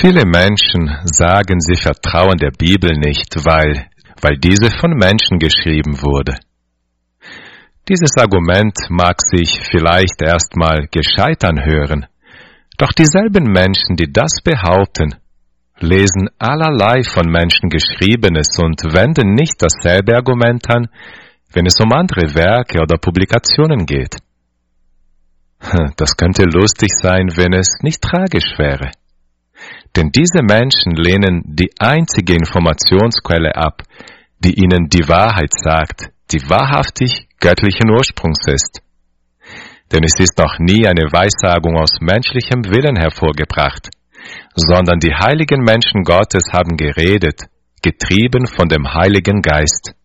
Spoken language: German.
Viele Menschen sagen, sie vertrauen der Bibel nicht, weil diese von Menschen geschrieben wurde. Dieses Argument mag sich vielleicht erstmal gescheit anhören, doch dieselben Menschen, die das behaupten, lesen allerlei von Menschen Geschriebenes und wenden nicht dasselbe Argument an, wenn es um andere Werke oder Publikationen geht. Das könnte lustig sein, wenn es nicht tragisch wäre. Denn diese Menschen lehnen die einzige Informationsquelle ab, die ihnen die Wahrheit sagt, die wahrhaftig göttlichen Ursprungs ist. Denn es ist noch nie eine Weissagung aus menschlichem Willen hervorgebracht, sondern die heiligen Menschen Gottes haben geredet, getrieben von dem Heiligen Geist.